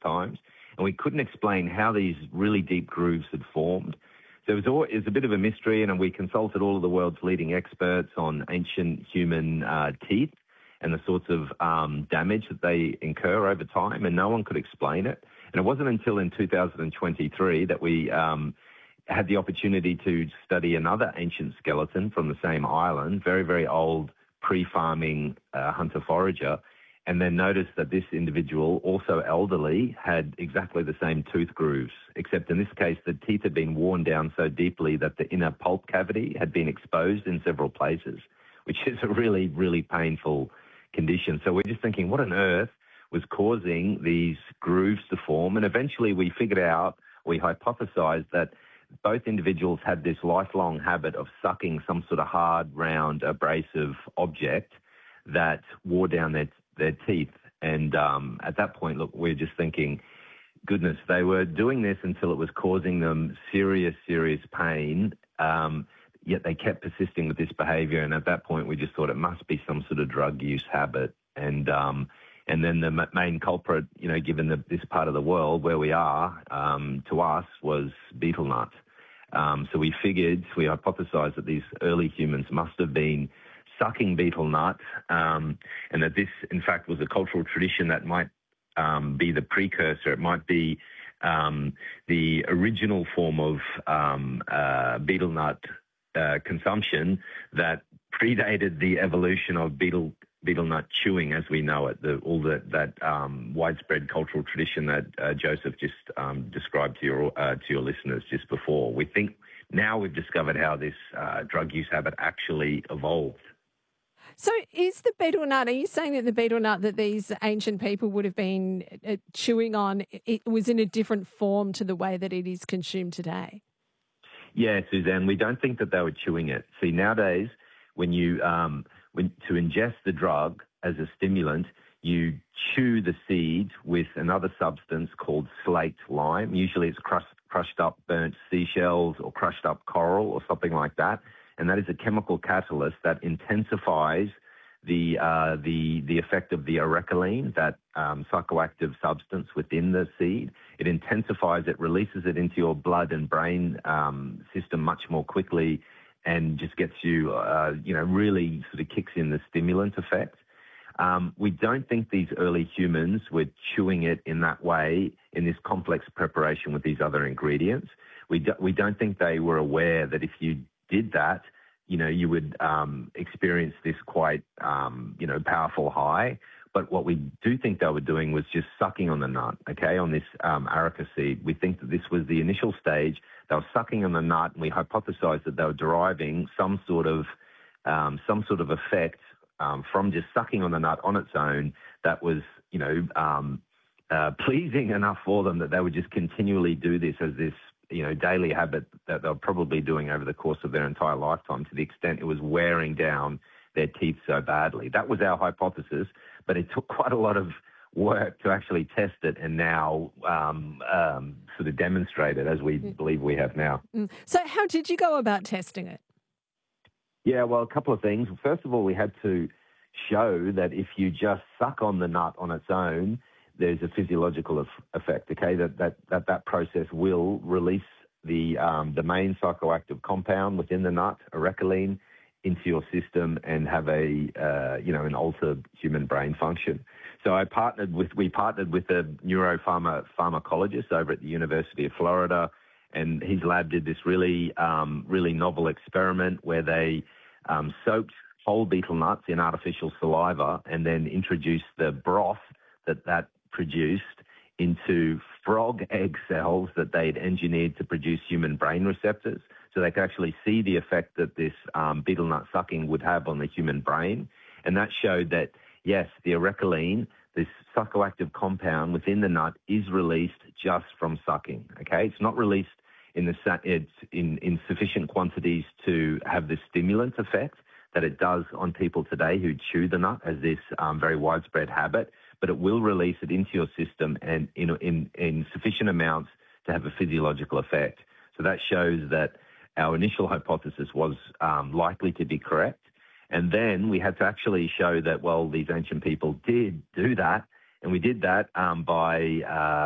times, and we couldn't explain how these really deep grooves had formed. So it was a bit of a mystery, and we consulted all of the world's leading experts on ancient human teeth and the sorts of damage that they incur over time, and no one could explain it. And it wasn't until in 2023 that we had the opportunity to study another ancient skeleton from the same island, very, very old pre-farming hunter-forager, and then noticed that this individual, also elderly, had exactly the same tooth grooves, except in this case the teeth had been worn down so deeply that the inner pulp cavity had been exposed in several places, which is a really, really painful condition. So we're just thinking, what on earth was causing these grooves to form? And eventually we hypothesized that both individuals had this lifelong habit of sucking some sort of hard, round, abrasive object that wore down their teeth. And at that point, look, we're just thinking, goodness, they were doing this until it was causing them serious, serious pain, yet they kept persisting with this behavior. And at that point, we just thought it must be some sort of drug use habit. And then the main culprit, given this part of the world where we are, to us, was betel nut. So we hypothesized that these early humans must have been sucking betel nut, and that this, in fact, was a cultural tradition that might be the precursor. It might be the original form of betel nut consumption that predated the evolution of betel nut chewing as we know it, all that widespread cultural tradition that Joseph just described to your listeners just before. We think now we've discovered how this drug use habit actually evolved. So is the betel nut, are you saying that the betel nut that these ancient people would have been chewing on, it was in a different form to the way that it is consumed today? Yeah, Suzanne, we don't think that they were chewing it. See, nowadays, when to ingest the drug as a stimulant, you chew the seed with another substance called slaked lime. Usually it's crushed up burnt seashells or crushed up coral or something like that. And that is a chemical catalyst that intensifies the effect of the arecaline, that psychoactive substance within the seed. It intensifies it, releases it into your blood and brain system much more quickly, and just gets you, really sort of kicks in the stimulant effect. We don't think these early humans were chewing it in that way, in this complex preparation with these other ingredients. We don't think they were aware that if you did that, you would experience this quite, powerful high. But what we do think they were doing was just sucking on the nut, on this areca seed. We think that this was the initial stage. They were sucking on the nut, and we hypothesized that they were deriving some sort of effect from just sucking on the nut on its own that was, pleasing enough for them that they would just continually do this as this, daily habit that they're probably doing over the course of their entire lifetime, to the extent it was wearing down their teeth so badly. That was our hypothesis, but it took quite a lot of work to actually test it and now sort of demonstrate it as we believe we have now. So how did you go about testing it? Yeah, well, a couple of things. First of all, we had to show that if you just suck on the nut on its own, there's a physiological effect, that process will release the main psychoactive compound within the nut, arecaline, into your system and have an altered human brain function. So we partnered with a neuropharmacologist over at the University of Florida, and his lab did this really novel experiment where they soaked whole betel nuts in artificial saliva and then introduced the broth that produced into frog egg cells that they'd engineered to produce human brain receptors. So they could actually see the effect that this betel nut sucking would have on the human brain. And that showed that, yes, the arecaline, this psychoactive compound within the nut, is released just from sucking, It's not released in sufficient quantities to have the stimulant effect that it does on people today who chew the nut as this very widespread habit, but it will release it into your system and in sufficient amounts to have a physiological effect. So that shows that our initial hypothesis was likely to be correct. And then we had to actually show that, well, these ancient people did do that. And we did that by